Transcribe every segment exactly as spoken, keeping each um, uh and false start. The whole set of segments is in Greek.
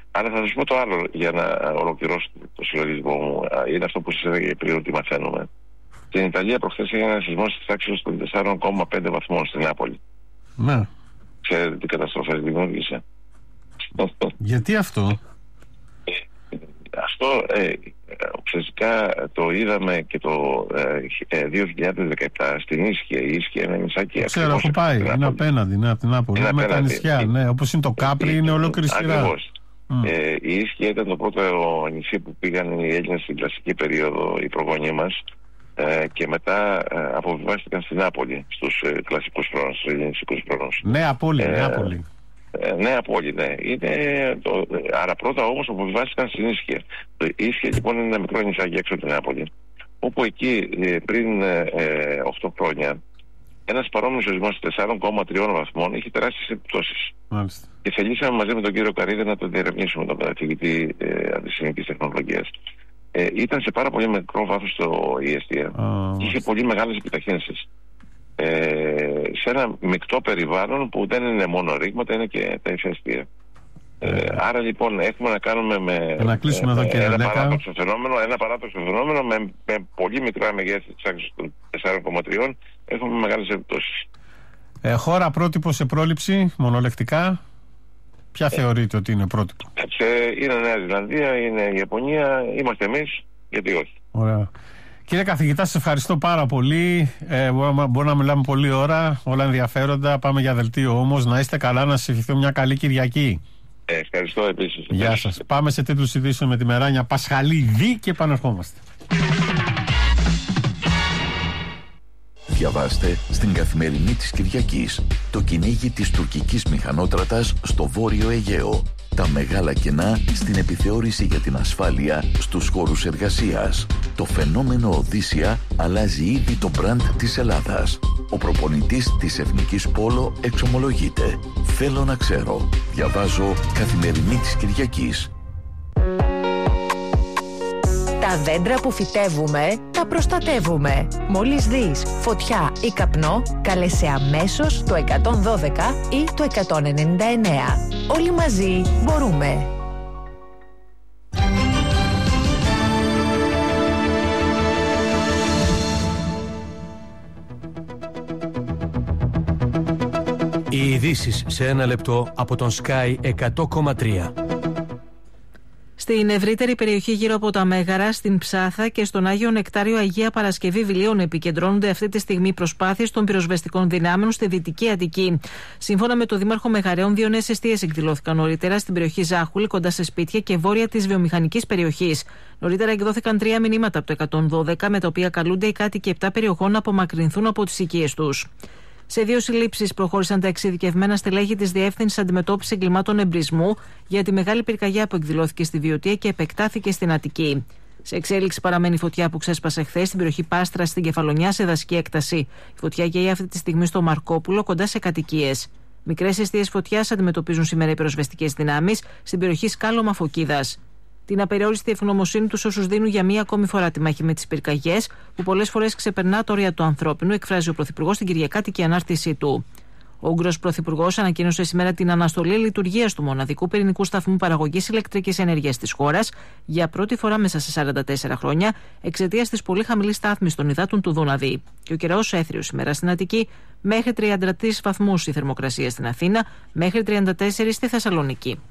Αλλά θα σας πω το άλλο για να ολοκληρώσω το συλλογισμό μου. Είναι αυτό που σας έλεγα πριν ότι μαθαίνουμε. Στην Ιταλία προχθές έγινε ένα σεισμός της τάξης των τεσσάρων κόμμα πέντε βαθμών στην Νάπολη. Ναι. Ξέρετε τι καταστροφές δημιούργησε? Γιατί αυτό? Αυτό ε, ουσιαστικά το είδαμε και το ε, δύο χιλιάδες δεκαεπτά στην Ίσχυα. Η Ίσχυα είναι νησάκι. Ξέρω, έχω πάει. Είναι απέναντι, ναι, από την Νάπολη. Με τα νησιά, ναι. Όπως είναι το Κάπρι, είναι ολόκληρη σειρά. Ακριβώς. Mm. Ε, η Ίσχυα ήταν το πρώτο νησί που πήγαν οι Έλληνες στην κλασική περίοδο, οι προγονείς μας, ε, και μετά ε, αποβιβάστηκαν στην Νάπολη, στους ε, κλασικούς χρόνους, στους ελληνιστικούς χρόνους. Νέα πόλη, ε, νέα πόλη. Ε, νέα πόλη, ναι. Είναι το, άρα πρώτα όμως αποβιβάστηκαν στην Ίσχυα. Η Ίσχυα λοιπόν είναι ένα μικρό νησάκι έξω από την Νάπολη, όπου εκεί ε, πριν ε, οκτώ χρόνια ένας παρόμοιος σεισμός τεσσάρων κόμμα τρία βαθμών είχε τεράστιες επιπτώσεις. Μάλιστα. Και θελήσαμε μαζί με τον κύριο Καρίδη να το διερευνήσουμε, τον καθηγητή ε, αντισημικής τεχνολογίας. Ε, ήταν σε πάρα πολύ μικρό βάθος το η αιστεία. Oh. Είχε πολύ μεγάλες επιταχύνσεις. Ε, σε ένα μεικτό περιβάλλον που δεν είναι μόνο ρήγματα, είναι και τα ηφαίστεια. Ε, άρα λοιπόν έχουμε να κάνουμε με, να κλείσουμε με, εδώ, με ένα παράδοξο φαινόμενο, ένα παράδοξο φαινόμενο με, με πολύ μικρά μεγέθη της άξης των τεσσάρων κόμμα τρία, έχουμε μεγάλες επιπτώσεις. Ε, χώρα πρότυπο σε πρόληψη, μονολεκτικά, ποια ε, θεωρείτε ότι είναι πρότυπο? Σε, είναι Νέα Ζηλανδία, είναι η Ιαπωνία, είμαστε εμείς, γιατί όχι. Ωραία. Κύριε καθηγητά, σας ευχαριστώ πάρα πολύ. Ε, μπορούμε, μπορούμε να μιλάμε πολλή ώρα, όλα ενδιαφέροντα. Πάμε για δελτίο όμως. Να είστε καλά, να σας ευχηθώ μια καλή Κυριακή. Ε, ευχαριστώ επίσης. Γεια σας. Πάμε σε τίτλους ειδήσεων με τη Μεράνια Πασχαλίδη και επανερχόμαστε. Διαβάστε στην Καθημερινή της Κυριακής το κυνήγι της τουρκικής μηχανότρατας στο Βόρειο Αιγαίο. Τα μεγάλα κενά στην επιθεώρηση για την ασφάλεια στους χώρους εργασίας. Το φαινόμενο Οδύσσια αλλάζει ήδη το μπραντ της Ελλάδας. Ο προπονητής της Εθνικής Πόλο εξομολογείται. Θέλω να ξέρω. Διαβάζω Καθημερινή της Κυριακής. Τα δέντρα που φυτεύουμε, τα προστατεύουμε. Μόλις δεις φωτιά ή καπνό, κάλεσε αμέσως το εκατόν δώδεκα ή το εκατόν ενενήντα εννέα. Όλοι μαζί μπορούμε. Οι ειδήσεις σε ένα λεπτό από τον Sky εκατό κόμμα τρία. Στην ευρύτερη περιοχή γύρω από τα Μέγαρα, στην Ψάθα και στον Άγιο Νεκτάριο Αγία Παρασκευή Βιλίων επικεντρώνονται αυτή τη στιγμή προσπάθειες των πυροσβεστικών δυνάμεων στη Δυτική Αττική. Σύμφωνα με τον Δήμαρχο Μεγαρέων, δύο νέες εστίες εκδηλώθηκαν νωρίτερα στην περιοχή Ζάχουλη, κοντά σε σπίτια και βόρεια της βιομηχανικής περιοχής. Νωρίτερα εκδόθηκαν τρία μηνύματα από το εκατόν δώδεκα, με τα οποία καλούνται οι κάτοικοι επτά περιοχών να απομακρυνθούν από τις οικίες τους. Σε δύο συλλήψεις προχώρησαν τα εξειδικευμένα στελέχη της Διεύθυνσης Αντιμετώπισης Εγκλημάτων Εμπρισμού για τη μεγάλη πυρκαγιά που εκδηλώθηκε στη Βιωτία και επεκτάθηκε στην Αττική. Σε εξέλιξη παραμένει η φωτιά που ξέσπασε χθες στην περιοχή Πάστρα στην Κεφαλονιά σε δασική έκταση. Η φωτιά καίει αυτή τη στιγμή στο Μαρκόπουλο, κοντά σε κατοικίες. Μικρές αιστείες φωτιάς αντιμετωπίζουν σήμερα οι πυροσβεστικές δυνάμεις στην περιοχή Σκάλωμα Φωκίδας. Την απεριόριστη ευγνωμοσύνη τους όσους δίνουν για μία ακόμη φορά τη μάχη με τις πυρκαγιές, που πολλές φορές ξεπερνά τα όρια του ανθρώπινου, εκφράζει ο Πρωθυπουργός στην Κυριακάτικη ανάρτησή του. Ο Ούγγρος Πρωθυπουργός ανακοίνωσε σήμερα την αναστολή λειτουργίας του μοναδικού πυρηνικού σταθμού παραγωγής ηλεκτρικής ενέργειας της χώρας για πρώτη φορά μέσα σε σαράντα τέσσερα χρόνια, εξαιτίας της πολύ χαμηλής στάθμης των υδάτων του Δούναβη. Και ο καιρός έθριος σήμερα στην Αττική, μέχρι τριάντα τρεις βαθμούς η θερμοκρασία στην Αθήνα, μέχρι τριάντα τέσσερα στη Θεσσαλονίκη.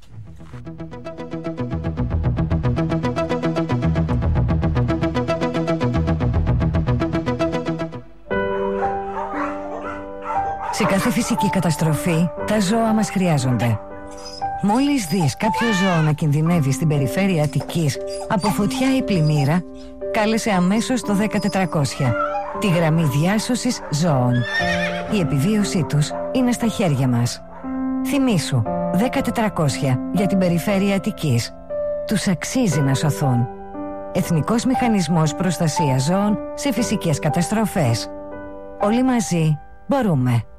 Σε κάθε φυσική καταστροφή, τα ζώα μας χρειάζονται. Μόλις δεις κάποιο ζώο να κινδυνεύει στην περιφέρεια Αττικής από φωτιά ή πλημμύρα, κάλεσε αμέσως το δέκα τετρακόσια, τη γραμμή διάσωσης ζώων. Η επιβίωσή τους είναι στα χέρια μας. Θυμήσου, δέκα τετρακόσια για την περιφέρεια Αττικής. Τους αξίζει να σωθούν. Εθνικός Μηχανισμός Προστασίας Ζώων σε φυσικές καταστροφές. Όλοι μαζί μπορούμε.